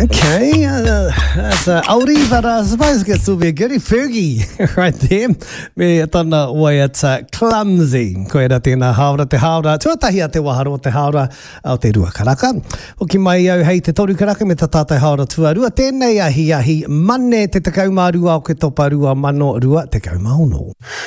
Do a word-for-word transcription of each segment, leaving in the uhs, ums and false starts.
Okay, uh, that's uh, Audi, but uh, I suppose it gets to be a goodie Fergie right there. Me tana wai at uh, clumsy. Koe ra tēnā haora te haora. Tuatahi a te waharo te haora au te rua karaka. Hoki mai au hei te toru karaka me ta tātai haora tuarua. Tēnei ahi ahi mane te tekau mā rua o ke topa rua mano rua te kau mā ono.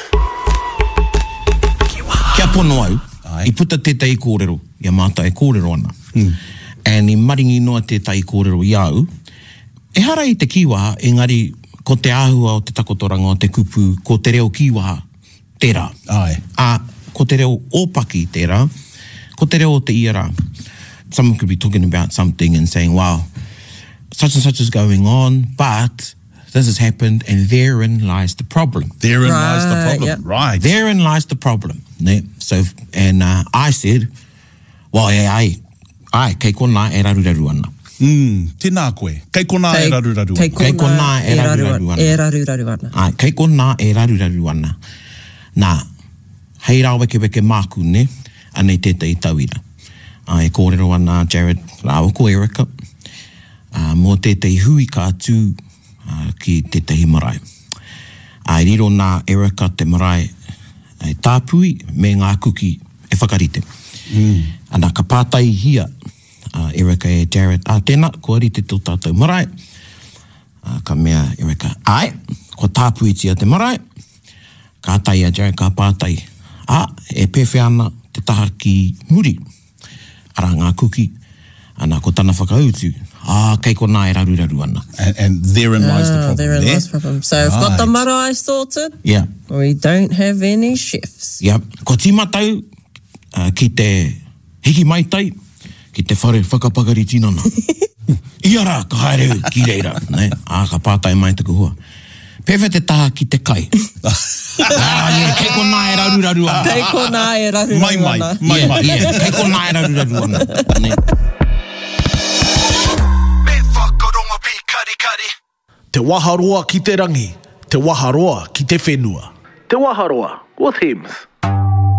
Kia pono au, i puta tētai kōrero, ia mātai kōrero ana. Hmm. And i maringi noa tētai kōrero i au, e hara i te kiwaha, engari ko te āhua o te takotoranga o te kupu, ko te reo kiwaha, tērā. Ai. A, ko te reo ōpaki tērā, ko te reo o te iara. Someone could be talking about something and saying, wow, such and such is going on, but this has happened, and therein lies the problem. Therein right, lies the problem. yep. Right. Therein lies the problem. Ne? So, and uh, I said, well, ai, ai, ai, kei kona e raruraru ana. Mm, tēnā koe. Kei kona e raruraru ana. Kei kona e raruraru ana. E raruraru ana. Ai, kei kona e raruraru ana. Nā, hei rā weke weke māku, ne? Anei tētai tauira. Ai, kōrero ana Jared, rāo ko Erica. Uh, mō tētai hui ka atu uh, ki tētai marae. Ai, riro nā Erica te marae, ai, tāpui me ngā kuki e whakarite. Mm. Ana ka pātai hia, uh, Erica e Jared, a tēnā, ko ari te tō tātou marae. Uh, ka mea Erica, ai, ko tāpui tia te marae. Ka tai a Jared, ka pātai. A, e pewhi ana te taha ki muri. Ara ngā kuki, ana ko tana whakautu. Ah, kei ko nā e raruraru ana. And, and therein lies the Ah, problem. therein there. lies the problem. So I've got the marae sorted. Yeah. We don't have any chefs. Yeah. Ko tīmatau, uh, ki te hiki maitai, ki te whare whakapakari tinana. Iara, ka haere ki reira. Ne? Ah, ka pātai mai tuku hua. Pewhi te taha ki te kai. Ah, yeah, kei ko nā e raruraru ana. Kei ko nā e raruraru Mai mai, ana. mai Yeah, mai. yeah, kei ko nā e raruraru ana. Ne? Te waharoa ki te rangi, te waharoa ki te whenua. Te waharoa with Hems.